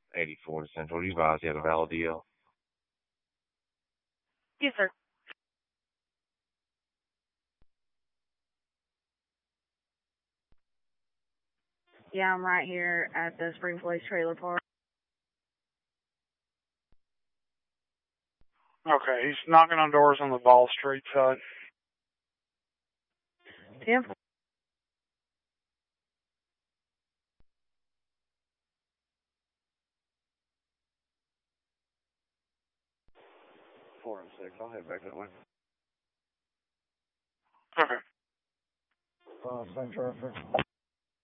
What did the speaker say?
84 Central. You advise you have a valid deal. Yes, sir. Yeah, I'm right here at the Spring Place Trailer Park. Okay, he's knocking on doors on the Ball Street side. 10. Four and six. I'll head back that way. Okay. Same traffic.